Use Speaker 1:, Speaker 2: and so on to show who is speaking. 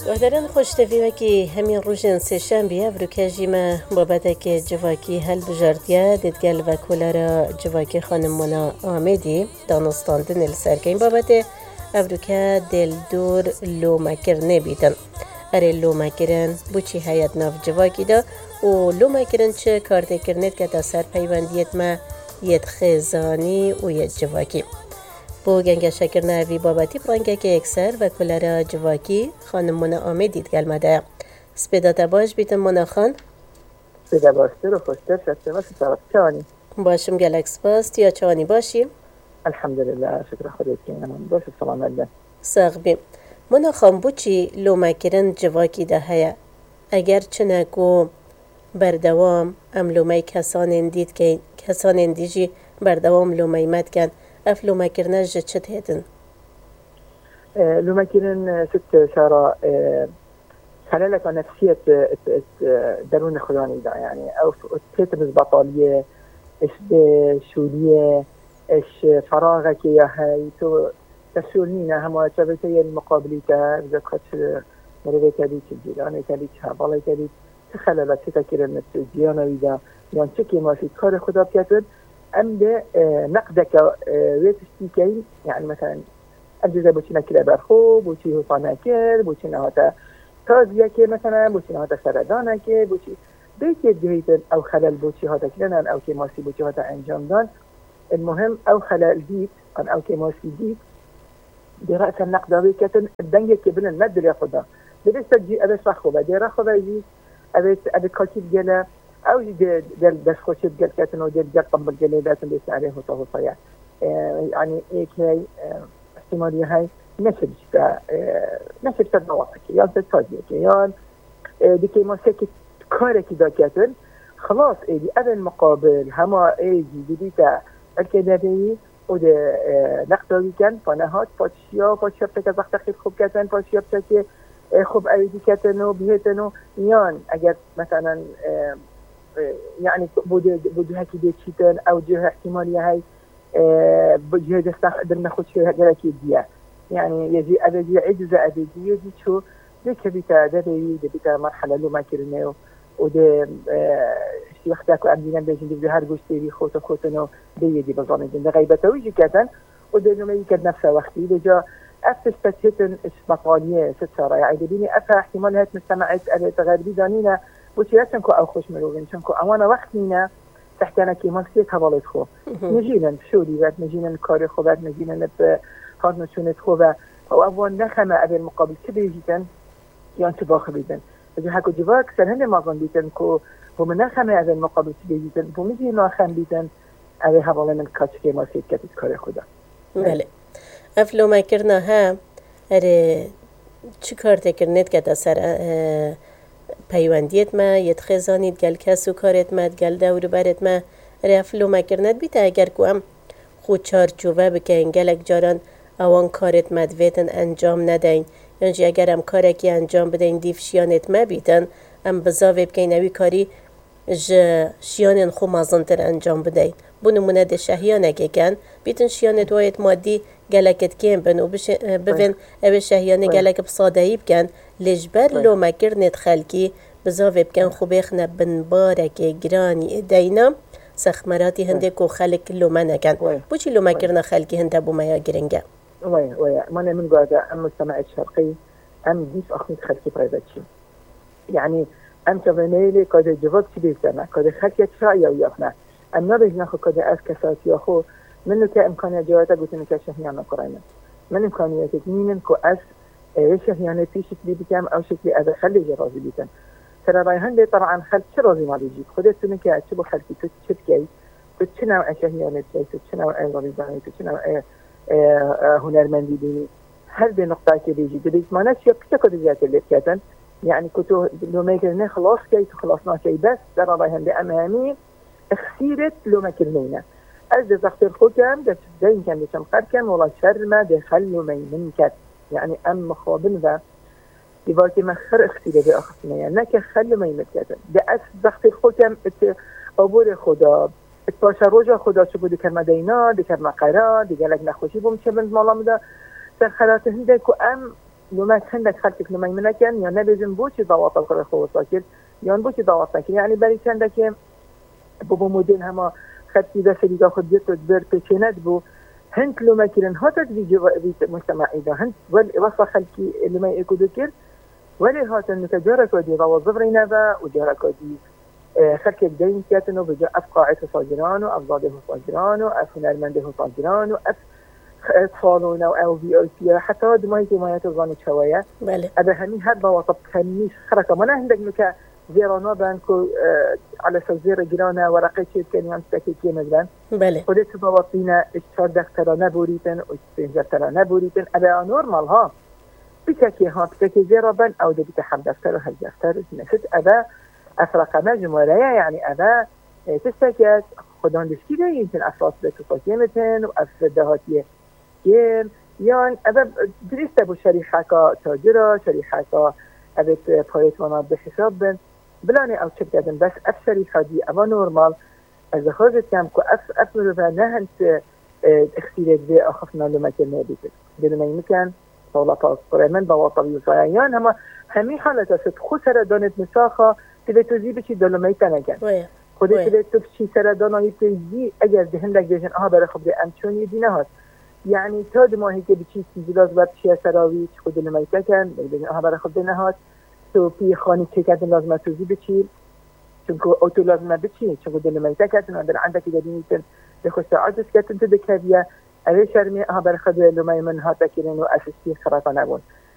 Speaker 1: گهداران خوشتوی وکی همین روژن سشن بیه بروکجی ما بابت که جواکی هل بجاردیه دیدگل و کولارا جواکی خانم منا آمدی دانستاندن السرکین بابت ابروکه دل دور لو مکرنه بیدن اره لو مکرن بوچی حیات ناف جواکی دا و لو مکرن چه کارده کرنید که تا سر پیوندیت ما ید خیزانی و ید جواکی بو گنگ شکر نوی بابتی پرانگه که اکسر و کلارا جواکی خانم منا آمدید گلمده سپیداتا باش بیتن منا خان
Speaker 2: سپیدا باشتر و خوشتر شسته و سپیدا چانی
Speaker 1: باشم گلکس باست یا چانی باشیم
Speaker 2: الحمدلله شکر خودت که من باش سلام الله
Speaker 1: ساق بیم منا خان بوچی لو مکرن جواکی ده هیا اگر چنکو بردوام ام لومی کسان اندید که کسان اندیجی بردوام لومی مد کن اف لو مکرنه جه چه هیدن
Speaker 2: لو مكرن ست شارع خلالك نفسية درون خلاني دا يعني أو تتمز بطالية إيش شولية إيش فراغك يا هاي تو تسولنينا هما تبتي المقابلة إذا كنت مريضة تبيت الجيران تبيت هبالة تبيت تخللت تذكر الزيانة وإذا يعني تكي ما في كار خدا بيتر أم ده نقدك ويتشتيكي يعني مثلا أجزاء بوشينا كلا برخو بوشي هصانا كر بوشينا هاتا تازية كي مثلا بوشينا هاتا سردانا كي بوشي بيكي جهيتن أو خلال بوشي هاتا كلنا أو كي ماسي بوشي هاتا أنجام دان المهم أو خلال ديت أو كي ماسي ديت دي رأس النقدة كتن الدنجة كبن المد اللي ياخدها بدي تجي أبس رخوبة دي رخوبة يجي أبس كاتب جلا أو دل خوشت جل كتن ودل جل طب الجليدات اللي عليه وصفصيا يعني إيه هاي احتمالية هاي نسب تدواتك يان تتاجيك يان دي كي ما سكت كارك دا كتن خلاص دي أبن مقابل هما دي ديتا الكدابي وده نقدری کن فنهاد پاشیا که زخت خوب کردن پاشیا که خوب ایدی کردن و بهتن یان اگر مثلا يعني بده هكي دي تشيتن او جهه احتماليه هاي بجهه دستخدم ناخذ شيء هكي دي يعني يجي ابدي عجزه ابدي يجي شو ديك بيتا دبي بيتا مرحله لو ما كرنيو وده شي وقتك عندنا بيجي دي هر گوشتي خوتنو دي بزانين ده غيبته ويجي كذا وده لما يكد نفسه وقتي دجا افتشتن اسبقاليه ستاره يعني بيني افا احتمال هات مستمعت تغربي دانينا وشياتنكو او خوش مروغن شنكو اوانا وقتنا تحتانا كي مالسيت هبالت خو نجينا بشولي بعد نجينا الكاري خو بعد نجينا هاد نشونت خو او اوان نخمه ابي المقابل كبيجيتن يان تباخ بيدن اذا هكو جواك سنهن ما غنديتن كو هم نخمه ابي المقابل كبيجيتن بوميجي ما خم بيدن ابي هبالن الكاتش كي مالسيت كتت كاري خدا
Speaker 1: بله افلو ما کرنا ها اره چی کار تکرنید که سر پیوندیت ما یت خزانید گل کسو کارت ما گل دور برت ما اره افلو ما کرند بیت اگر کوام خود چارچوبه بکن گلک جاران اوان کارت مدویتن انجام ندین یعنی اگر هم کارکی انجام بدین دیف شیانت ما بیتن هم بزاوی بکن نوی کاری شیانن خو مازنتر انجام بدین بونمونه ده شهیانه که کن بیتن شیانت وایت مادی گلکت کن بن و ببین او شهیانه گلک بصادهی بکن لجبر لو مکرنت خلکی بزاوی بکن خوبه خنه بنبارک گرانی دینا سخمراتی هنده کو خلک لو منکن بوچی لو مکرنه خلکی هنده بو میا گرنگه
Speaker 2: وي مانا من قاعدة أم مجتمع الشرقي أم ديس أخني خلكي برايفاتشي يعني أم تغنيلي قد جواب تبيتنا قد خلكي تشايا وياخنا أم نبيج ناخو قد أسكسات ياخو منو كإمكانية جواتا قلت إنك شهيانا قرينا من إمكانياتك مين كو أس شهيانا في شكلي بكام أو شكلي أذا خلي جرازي بيتن ترى رايهن لي طبعا خلك شرازي ما بيجيك خدت إنك أتشبه خلكي تتشبكي تتشنو شهيانا تتشنو غريباني تتشنو هنرمندی بینی هر به نقطه که بیجی دلیت ما نشیا کتا کد زیاد اللي بكاتن يعني كتو لو ما يكرنه خلاص كي خلصنا شيء بس ترى رايهم بأمامي اخسيرت لو ما كرنينا از زختر خوكم ده زين كان بشم قركم ولا شرمة دخلوا ما يمنكت يعني أم مخابن ذا يبالك مخر اختيره بأخصنا يعني نك خلوا ما يمنكت ده از زختر خوكم عبور خدا اتباشر روجا خدا چه بودی که مدینا دیگر مقرا دیگر لگ نخوشی بوم چه بند مالا میده سر خلاص هنده که ام لما عندك خلفك لما يمنكن يعني لازم بوشي ضوابط القرى خو ساكر يعني بوشي ضوابط ساكر يعني بري عندك بابا موديل هما خدتي ذا سريقا خديت تدبر بيشينات بو هنت لما كيرن هاتت في مجتمع إذا هنت وصل خلكي لما يكون ذكر ولی هاتن نتجارك ودي ضوظف رينابا وجارك ودي خلك الدين كاتنو بجا أف قاعدة صاجرانو أف ضاده صاجرانو أف هنرمنده صاجرانو أف اطفالونا أو في حتى دماغي ما يتظن شوية
Speaker 1: بله
Speaker 2: هذا همي هذا وطب هميش خركة ما عندك مكا زيرانا بانكو على سزير جيرانا ورقة شيء كان يمسكي مثلا
Speaker 1: بله
Speaker 2: خدت بوطينا اشتار دكتورا نبوريتن واشتار نبوريتن هذا نورمال ها بتاكي ها بتاكي زيرابا أو ده بتحب دفتر وهل دفتر نفس أبا أفرق مجموعة يعني أبا تستكت خدان دشكيلة يمكن أفراد بتوقيمتين وأفردهاتي كيم يعني أبا درست أبو شريحة تاجرة شريحة أبت بايتوانا بحساب بن بلاني أو شبكة بس أف شريحة دي أبا نورمال إذا خرجت كم كو أف مرفا نهنت اختيارات بي أخفنا لما كان نبيتك بدون ما يمكن طولة من بواطبي وصيان هما همي حالة ست خو سردانت مساخة تبي تزي بشي دلمي تنجن خودت تبي تفشي سردانا يتزي اگر دهن لك جيشن برای خب ام چون يدينه هات يعني تاد ما هيك بشي سيجلاز بشي سراوي خود دلمي تكن بيجن برای خب دهن هات تو بي خاني تكت لازم تزي بشي چونكو اوتو لازم بشي چونكو دلمي تكت عندنا عندك جديدين بخش عجز كتن تدكبيه اوه شرمی برای خود لمای من هات کردن و اساسی خرافه نبود